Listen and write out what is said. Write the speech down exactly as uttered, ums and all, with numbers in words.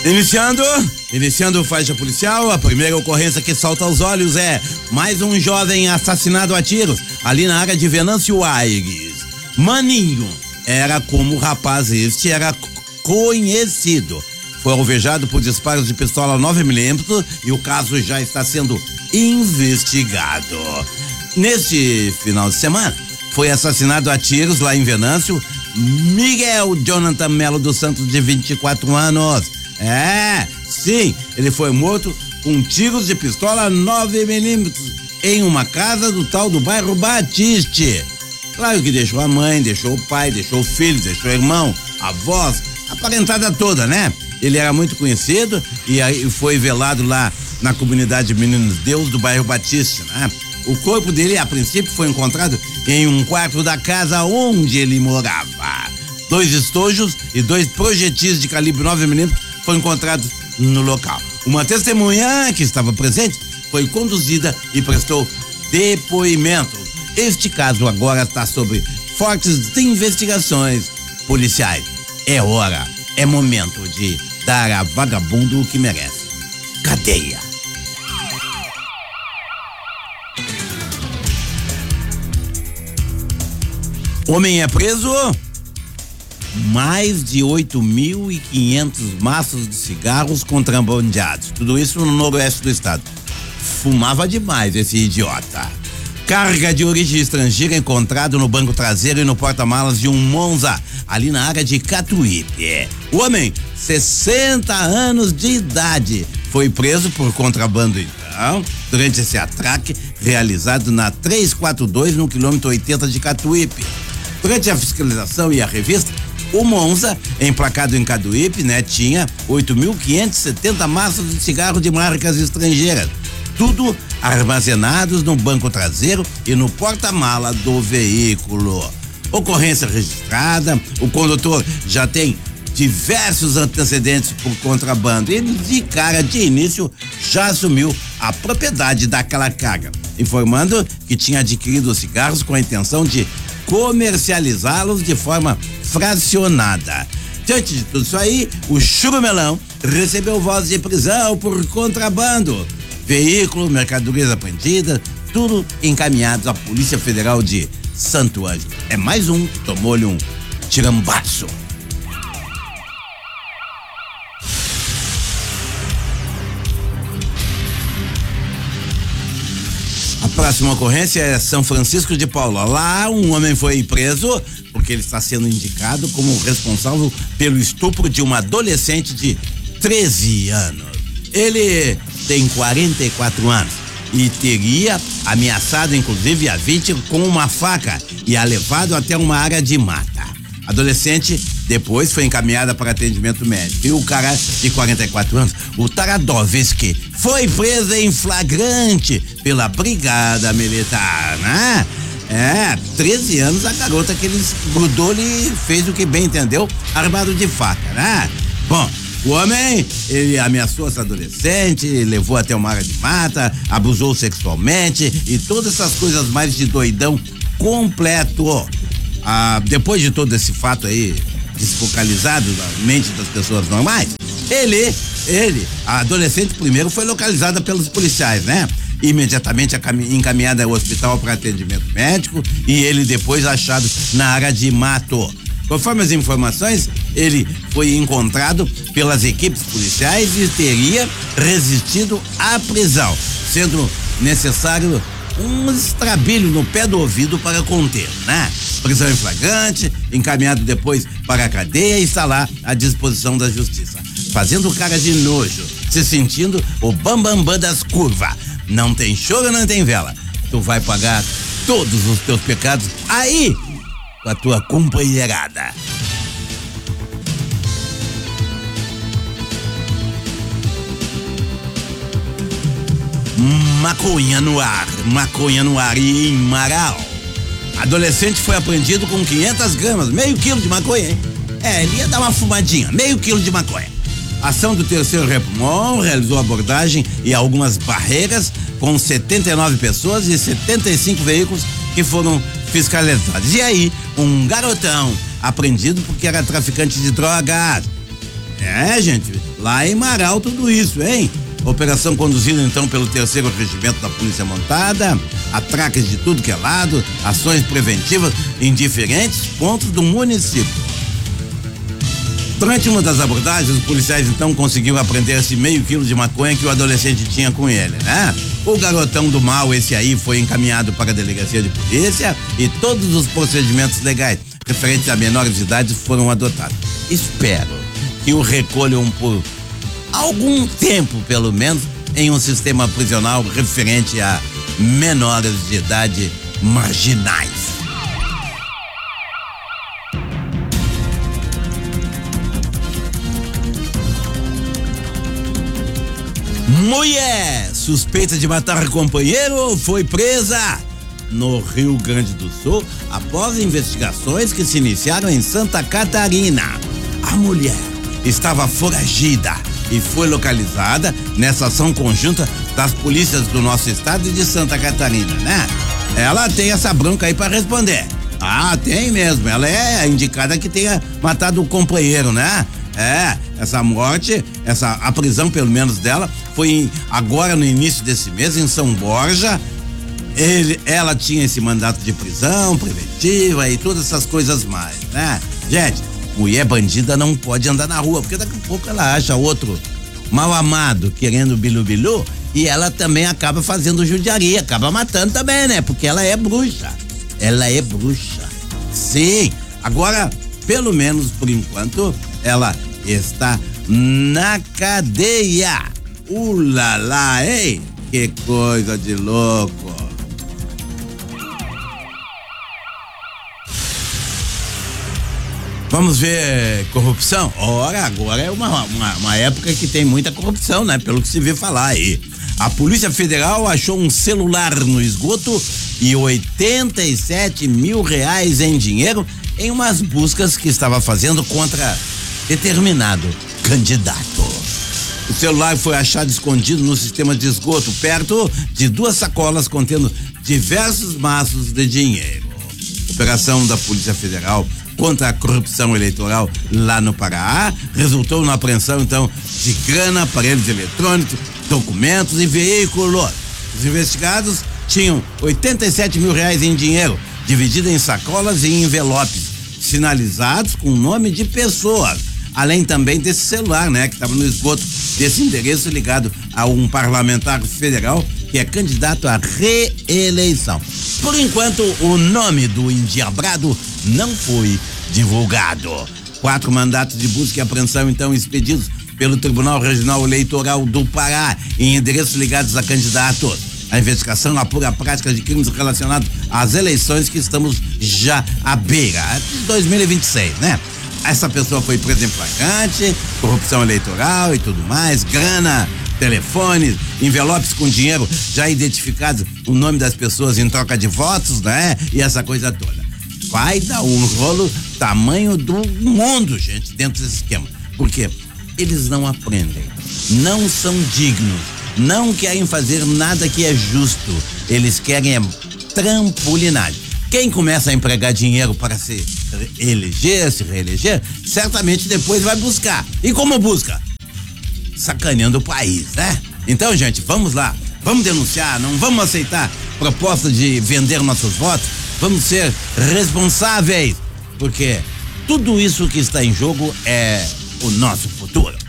Iniciando, iniciando faixa policial, a primeira ocorrência que salta aos olhos é mais um jovem assassinado a tiros, ali na área de Venâncio Aires. Maninho, era como o rapaz este era conhecido. Foi alvejado por disparos de pistola nove milímetros e o caso já está sendo investigado. Neste final de semana, foi assassinado a tiros lá em Venâncio, Miguel Jonathan Melo dos Santos, de vinte e quatro anos. É, sim, ele foi morto com tiros de pistola nove milímetros em uma casa do tal do bairro Batiste. Claro que deixou a mãe, deixou o pai, deixou o filho, deixou o irmão, a avós, a parentada toda, né? Ele era muito conhecido e aí foi velado lá na comunidade Meninos Deus do bairro Batiste, né? O corpo dele, a princípio, foi encontrado em um quarto da casa onde ele morava. Dois estojos e dois projetis de calibre nove milímetros foram encontrados no local. Uma testemunha que estava presente foi conduzida e prestou depoimento. Este caso agora está sob fortes investigações policiais. É hora, é momento de dar a vagabundo o que merece: cadeia. Homem é preso. Mais de oito mil e quinhentos maços de cigarros contrabandeados. Tudo isso no noroeste do estado. Fumava demais esse idiota. Carga de origem estrangeira encontrado no banco traseiro e no porta-malas de um Monza, ali na área de Catuípe. O homem, sessenta anos de idade, foi preso por contrabando então, durante esse atraque realizado na trezentos e quarenta e dois, no quilômetro oitenta de Catuípe. Durante a fiscalização e a revista, o Monza, emplacado em Caduípe, né, tinha oito mil quinhentos e setenta maços de cigarro de marcas estrangeiras, tudo armazenados no banco traseiro e no porta-mala do veículo. Ocorrência registrada, o condutor já tem diversos antecedentes por contrabando. Ele, de cara, de início, já assumiu a propriedade daquela carga, informando que tinha adquirido os cigarros com a intenção de comercializá-los de forma fracionada. Diante de tudo isso aí, o churumelão recebeu voz de prisão por contrabando. Veículo, mercadorias apreendidas, tudo encaminhado à Polícia Federal de Santo Ângelo. É mais um que tomou-lhe um tirambaço. A próxima ocorrência é São Francisco de Paula. Lá, um homem foi preso porque ele está sendo indicado como responsável pelo estupro de uma adolescente de treze anos. Ele tem quarenta e quatro anos e teria ameaçado, inclusive, a vítima com uma faca e a levado até uma área de mata. A adolescente depois foi encaminhada para atendimento médico. E o cara de quarenta e quatro anos, o Taradovski, foi preso em flagrante pela Brigada Militar, né? É, treze anos, a garota que ele grudou e fez o que bem entendeu, armado de faca, né? Bom, o homem, ele ameaçou essa adolescente, levou até uma área de mata, abusou sexualmente e todas essas coisas mais de doidão completo. Ah, depois de todo esse fato aí desfocalizado da mente das pessoas normais, ele, ele, a adolescente primeiro foi localizada pelos policiais, né? Imediatamente encaminhada ao hospital para atendimento médico e ele depois achado na área de mato. Conforme as informações, ele foi encontrado pelas equipes policiais e teria resistido à prisão, sendo necessário um estrabilho no pé do ouvido para conter, né? Prisão em flagrante, encaminhado depois para a cadeia e está lá à disposição da justiça, fazendo cara de nojo, se sentindo o bambambam bam, bam das curvas. Não tem choro, não tem vela. Tu vai pagar todos os teus pecados aí com a tua companheirada. Maconha no ar, maconha no ar e em Marau. Adolescente foi apreendido com quinhentas gramas, meio quilo de maconha, hein? É, ele ia dar uma fumadinha, meio quilo de maconha. A ação do terceiro Repumon realizou abordagem e algumas barreiras com setenta e nove pessoas e setenta e cinco veículos que foram fiscalizados. E aí, um garotão apreendido porque era traficante de drogas. É, gente, lá em Marau tudo isso, hein? Operação conduzida então pelo terceiro regimento da Polícia Montada, atraques de tudo que é lado, ações preventivas em diferentes pontos do município. Durante uma das abordagens, os policiais então conseguiram apreender esse meio quilo de maconha que o adolescente tinha com ele, né? O garotão do mal, esse aí, foi encaminhado para a delegacia de polícia e todos os procedimentos legais referentes a menores de idade foram adotados. Espero que o recolham por algum tempo, pelo menos, em um sistema prisional referente a menores de idade marginais. Mulher suspeita de matar companheiro foi presa no Rio Grande do Sul após investigações que se iniciaram em Santa Catarina. A mulher estava foragida e foi localizada nessa ação conjunta das polícias do nosso estado e de Santa Catarina, né? Ela tem essa bronca aí para responder. Ah, tem mesmo. Ela é a indicada que tenha matado o companheiro, né? É, essa morte, essa, a prisão pelo menos dela, foi em, agora no início desse mês em São Borja. Ele, ela tinha esse mandato de prisão preventiva e todas essas coisas mais, né? Gente, mulher bandida não pode andar na rua, porque daqui a pouco ela acha outro mal amado querendo bilu-bilu e ela também acaba fazendo judiaria, acaba matando também, né? Porque ela é bruxa. Ela é bruxa. Sim. Agora, pelo menos por enquanto, ela está na cadeia. Ulala, hein? Que coisa de louco. Vamos ver corrupção? Ora, agora é uma, uma, uma época que tem muita corrupção, né? Pelo que se vê falar aí. A Polícia Federal achou um celular no esgoto e oitenta e sete mil reais em dinheiro em umas buscas que estava fazendo contra determinado candidato. O celular foi achado escondido no sistema de esgoto, perto de duas sacolas contendo diversos maços de dinheiro. Operação da Polícia Federal contra a corrupção eleitoral lá no Pará resultou na apreensão, então, de grana, aparelhos eletrônicos, documentos e veículos. Os investigados tinham oitenta e sete mil reais em dinheiro, dividido em sacolas e envelopes, sinalizados com o nome de pessoas, além também desse celular, né, que estava no esgoto desse endereço ligado a um parlamentar federal que é candidato à reeleição. Por enquanto, o nome do endiabrado não foi divulgado. Quatro mandatos de busca e apreensão, então, expedidos pelo Tribunal Regional Eleitoral do Pará em endereços ligados a candidatos. A investigação apura a prática de crimes relacionados às eleições que estamos já à beira, de dois mil e vinte e seis, né? Essa pessoa foi presa em flagrante, corrupção eleitoral e tudo mais, grana, telefones, envelopes com dinheiro já identificados, o nome das pessoas em troca de votos, né? E essa coisa toda. Vai dar um rolo tamanho do mundo, gente, dentro desse esquema. Porque eles não aprendem, não são dignos, não querem fazer nada que é justo. Eles querem é trampolinagem. Quem começa a empregar dinheiro para se eleger, se reeleger, certamente depois vai buscar. E como busca? Sacaneando o país, né? Então, gente, vamos lá. Vamos denunciar, não vamos aceitar proposta de vender nossos votos. Vamos ser responsáveis, porque tudo isso que está em jogo é o nosso futuro.